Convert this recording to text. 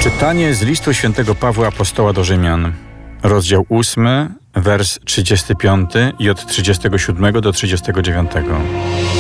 Czytanie z listu świętego Pawła Apostoła do Rzymian, rozdział 8, wers 35 i od 37 do 39.